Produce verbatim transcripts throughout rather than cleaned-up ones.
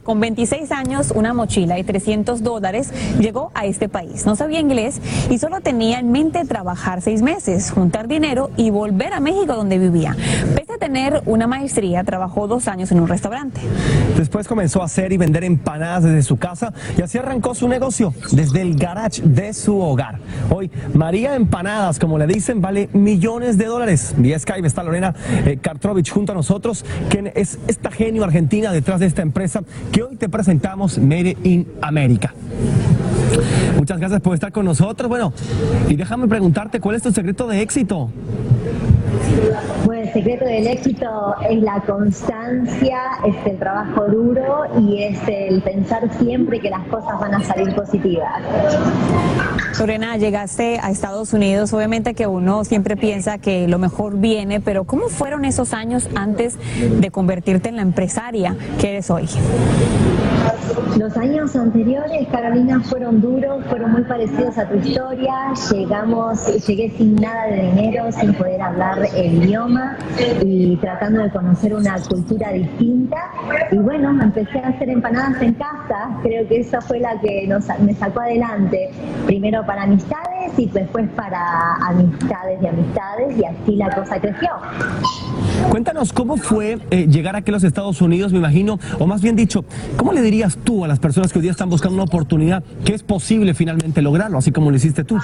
Con veintiséis años, una mochila y trescientos dólares, llegó a este país. No sabía inglés y solo tenía en mente trabajar seis meses, juntar dinero y volver a México donde vivía. Pese a tener una maestría, trabajó dos años en un restaurante. Después comenzó a hacer y vender empanadas desde su casa y así arrancó su negocio desde el garage de su hogar. Hoy, María Empanadas, como le dicen, vale millones de dólares. Vía Skype está Lorena eh, Kartrovich junto a nosotros, quien es esta genio argentina detrás de esta empresa que hoy te presentamos, Made in America. Muchas gracias por estar con nosotros. Bueno, y déjame preguntarte, ¿cuál es tu secreto de éxito? Bueno, el secreto del éxito es la constancia, es el trabajo duro y es el pensar siempre que las cosas van a salir positivas. Lorena, llegaste a Estados Unidos, obviamente que uno siempre piensa que lo mejor viene, pero ¿cómo fueron esos años antes de convertirte en la empresaria que eres hoy? Los años anteriores, Carolina, fueron duros, fueron muy parecidos a tu historia. Llegamos, llegué sin nada de dinero, sin poder hablar el idioma y tratando de conocer una cultura distinta. Y bueno, empecé a hacer empanadas en casa. Creo que esa fue la que nos, me sacó adelante. Primero para amistades y después para amistades y amistades, y así la cosa creció. Cuéntanos, ¿cómo fue eh, llegar aquí a los Estados Unidos, me imagino? O más bien dicho, ¿cómo le dirías tú a las personas que hoy día están buscando una oportunidad que es posible finalmente lograrlo, así como lo hiciste tú?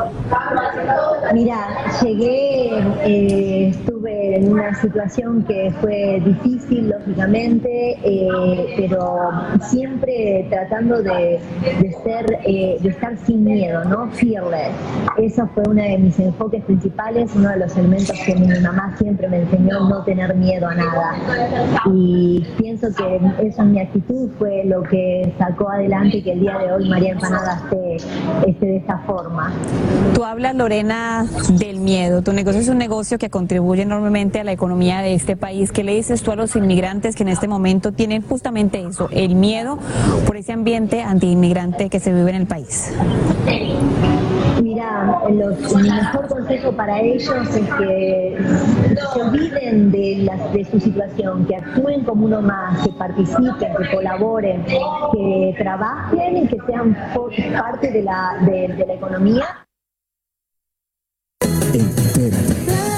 Mira, llegué, eh, estuve en una situación que fue difícil, lógicamente, eh, pero siempre tratando de, de ser, eh, de estar sin miedo, ¿no? Fearless. Eso fue uno de mis enfoques principales, uno de los elementos que mi mamá siempre me enseñó, no tener miedo a nada. Y pienso que esa mi actitud fue lo que sacó adelante y que el día de hoy María Empanadas esté, esté de esta forma. Tú hablas, Lorena, del miedo. Tu negocio es un negocio que contribuye enormemente a la economía de este país. ¿Qué le dices tú a los inmigrantes que en este momento tienen justamente eso, el miedo por ese ambiente antiinmigrante que se vive en el país? Mira, los, mi mejor consejo para ellos es que se olviden de, la, de su situación, que actúen como uno más, que participen, que colaboren, que trabajen y que sean parte de la, de, de la economía. Entérate.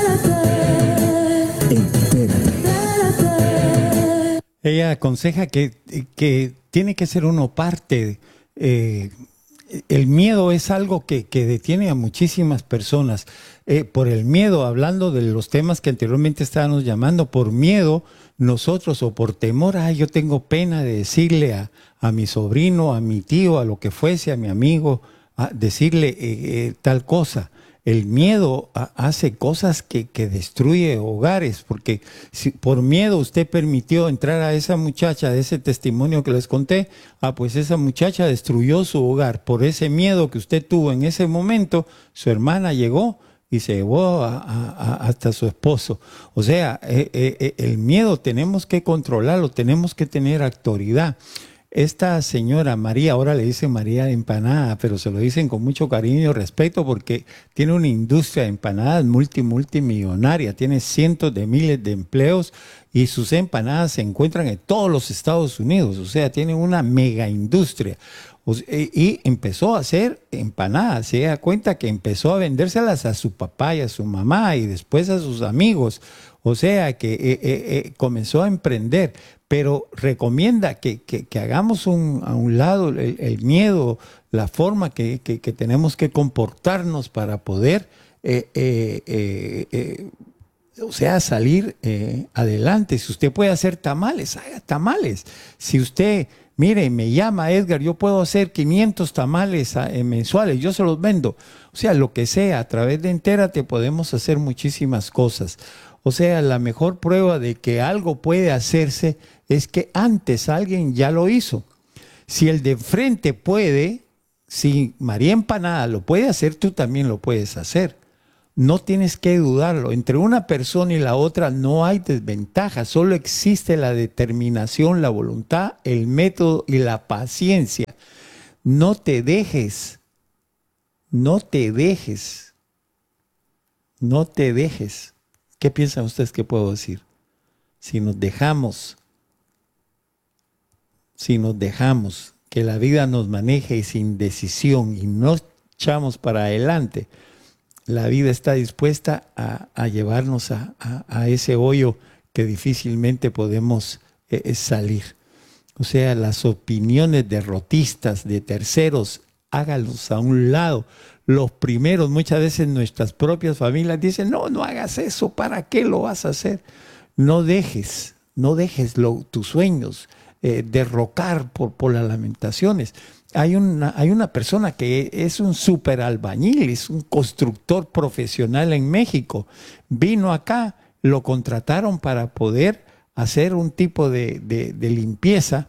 Entérate. Ella aconseja que, que tiene que ser uno parte. Eh, el miedo es algo que, que detiene a muchísimas personas. Eh, por el miedo, hablando de los temas que anteriormente estábamos llamando, por miedo nosotros o por temor, ay, yo tengo pena de decirle a, a mi sobrino, a mi tío, a lo que fuese, a mi amigo, a decirle eh, eh, tal cosa. El miedo hace cosas que, que destruye hogares, porque si por miedo usted permitió entrar a esa muchacha, de ese testimonio que les conté, ah, pues esa muchacha destruyó su hogar. Por ese miedo que usted tuvo en ese momento, su hermana llegó y se llevó a, a, a, hasta su esposo. O sea, eh, eh, el miedo tenemos que controlarlo, tenemos que tener autoridad. Esta señora María, ahora le dicen María de Empanada, pero se lo dicen con mucho cariño y respeto porque tiene una industria de empanadas multi, multimillonaria, tiene cientos de miles de empleos y sus empanadas se encuentran en todos los Estados Unidos, o sea, tiene una mega industria. Y empezó a hacer empanadas, se da cuenta que empezó a vendérselas a su papá y a su mamá y después a sus amigos, o sea que eh, eh, eh, comenzó a emprender, pero recomienda que, que, que hagamos un, a un lado el, el miedo, la forma que, que, que tenemos que comportarnos para poder, eh, eh, eh, eh, o sea, salir eh, adelante. Si usted puede hacer tamales, haga tamales. Si usted... Mire, me llama Edgar, yo puedo hacer quinientos tamales eh, mensuales, yo se los vendo. O sea, lo que sea, a través de Entérate podemos hacer muchísimas cosas. O sea, la mejor prueba de que algo puede hacerse es que antes alguien ya lo hizo. Si el de frente puede, si María Empanada lo puede hacer, tú también lo puedes hacer. No tienes que dudarlo. Entre una persona y la otra no hay desventaja. Solo existe la determinación, la voluntad, el método y la paciencia. No te dejes. No te dejes. No te dejes. ¿Qué piensan ustedes que puedo decir? Si nos dejamos si nos dejamos que la vida nos maneje sin decisión y no echamos para adelante, la vida está dispuesta a, a llevarnos a, a, a ese hoyo que difícilmente podemos eh, salir. O sea, las opiniones derrotistas de terceros, hágalos a un lado. Los primeros, muchas veces nuestras propias familias dicen, no, no hagas eso, ¿para qué lo vas a hacer? No dejes, no dejes lo, tus sueños eh, derrocar por, por las lamentaciones. Hay una, hay una persona que es un súper albañil, es un constructor profesional en México. Vino acá, lo contrataron para poder hacer un tipo de, de, de limpieza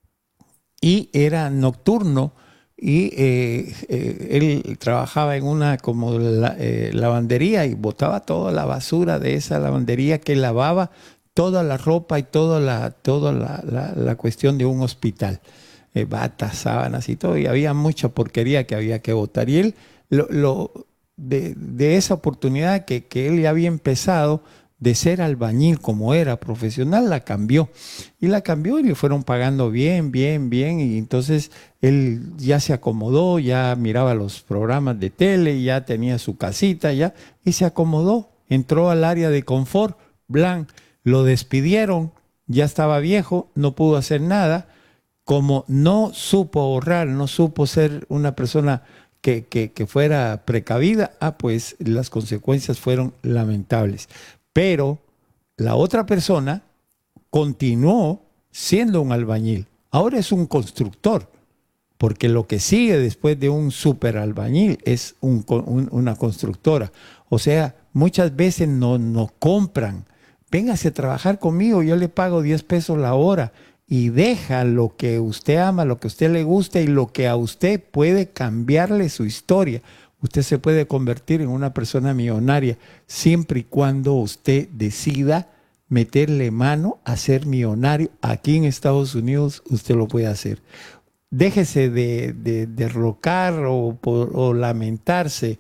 y era nocturno y eh, eh, él trabajaba en una como la, eh, lavandería y botaba toda la basura de esa lavandería que lavaba toda la ropa y toda la, toda la, la, la cuestión de un hospital. Eh, batas, sábanas y todo, y había mucha porquería que había que botar. Y él, lo, lo, de, de esa oportunidad que, que él ya había empezado de ser albañil como era profesional, la cambió. Y la cambió y le fueron pagando bien, bien, bien. Y entonces él ya se acomodó, ya miraba los programas de tele, ya tenía su casita, ya, y se acomodó. Entró al área de confort, blan, lo despidieron, ya estaba viejo, no pudo hacer nada. Como no supo ahorrar, no supo ser una persona que, que, que fuera precavida, ah, pues las consecuencias fueron lamentables. Pero la otra persona continuó siendo un albañil. Ahora es un constructor, porque lo que sigue después de un super albañil es un, un, una constructora. O sea, muchas veces no, nos compran. Véngase a trabajar conmigo, yo le pago diez pesos la hora. Y deja lo que usted ama, lo que a usted le gusta y lo que a usted puede cambiarle su historia. Usted se puede convertir en una persona millonaria siempre y cuando usted decida meterle mano a ser millonario. Aquí en Estados Unidos usted lo puede hacer. Déjese de, de, de rocar o, o lamentarse.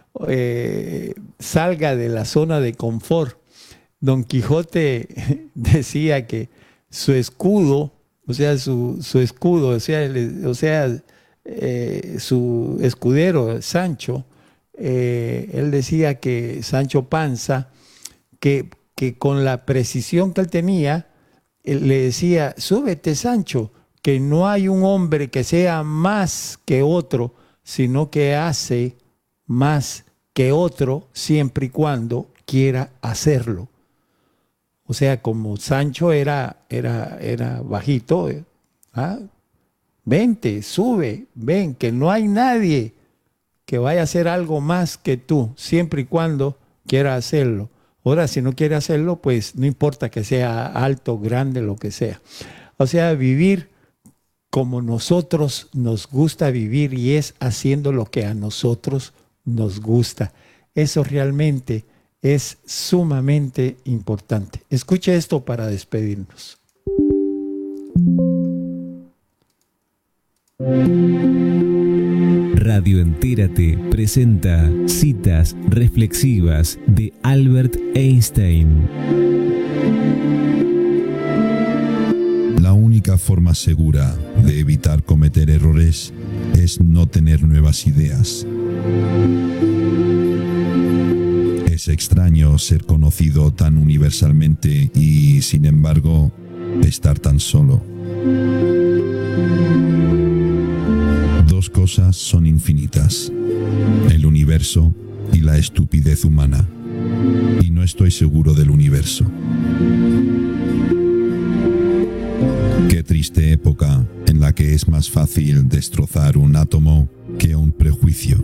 Eh, salga de la zona de confort. Don Quijote decía que su escudo, o sea, su, su escudo, o sea, el, o sea eh, su escudero, Sancho, eh, él decía que Sancho Panza, que, que con la precisión que él tenía, él le decía, súbete Sancho, que no hay un hombre que sea más que otro, sino que hace más que otro siempre y cuando quiera hacerlo. O sea, como Sancho era, era, era bajito, ¿ah? Vente, sube, ven, que no hay nadie que vaya a hacer algo más que tú, siempre y cuando quiera hacerlo. Ahora, si no quiere hacerlo, pues no importa que sea alto, grande, lo que sea. O sea, vivir como nosotros nos gusta vivir y es haciendo lo que a nosotros nos gusta. Eso realmente es sumamente importante. Escuche esto para despedirnos. Radio Entérate presenta Citas Reflexivas de Albert Einstein. La única forma segura de evitar cometer errores es no tener nuevas ideas. Es extraño ser conocido tan universalmente y, sin embargo, estar tan solo. Dos cosas son infinitas: el universo y la estupidez humana. Y no estoy seguro del universo. Qué triste época en la que es más fácil destrozar un átomo que un prejuicio.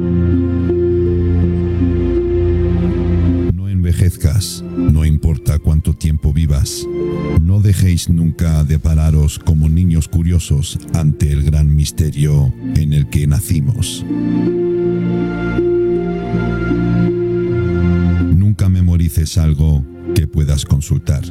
No envejezcas, no importa cuánto tiempo vivas. No dejéis nunca de pararos como niños curiosos ante el gran misterio en el que nacimos. Nunca memorices algo que puedas consultar.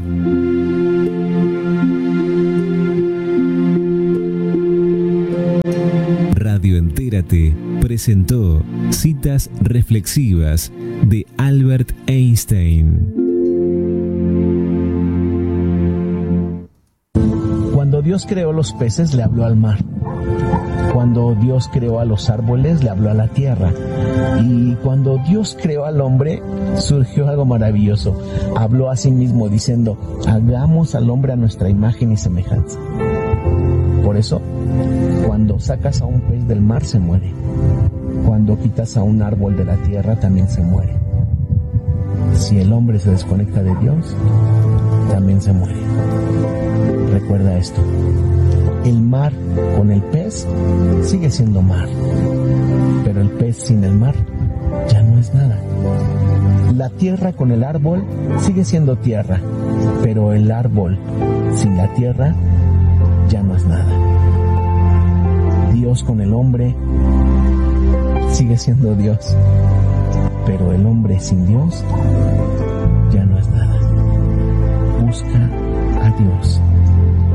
Radio Entérate presentó Citas Reflexivas de Albert Einstein. Cuando Cuando Dios creó los peces, le habló al mar. Cuando Dios creó a los árboles, le habló a la tierra. Y cuando Dios creó al hombre, surgió algo maravilloso. Habló a sí mismo diciendo, hagamos al hombre a nuestra imagen y semejanza. Por eso, cuando sacas a un pez del mar, se muere. Cuando quitas a un árbol de la tierra, también se muere. Si el hombre se desconecta de Dios, también se muere. Recuerda esto. El mar con el pez sigue siendo mar, pero el pez sin el mar ya no es nada. La tierra con el árbol sigue siendo tierra, pero el árbol sin la tierra ya no es nada. Dios con el hombre sigue siendo Dios, pero el hombre sin Dios ya no es nada. Busca a Dios.